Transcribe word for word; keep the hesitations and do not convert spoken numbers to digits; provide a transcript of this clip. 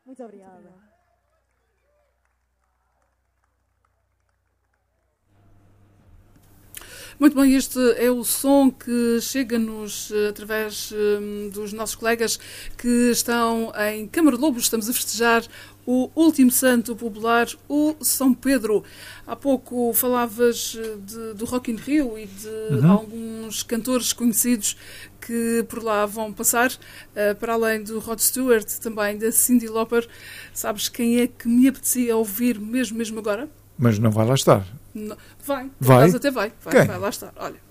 Muito obrigada. Muito bem, este é o som que chega-nos através um, dos nossos colegas que estão em Câmara de Lobos. Estamos a festejar o último santo popular, o São Pedro. Há pouco falavas de, do Rock in Rio e de uhum. alguns cantores conhecidos que por lá vão passar, uh, para além do Rod Stewart, também da Cyndi Lauper. Sabes quem é que me apetecia ouvir mesmo, mesmo agora? Mas não vai lá estar. Não, vai, vai? até vai, vai, Quem? vai lá estar. Olha,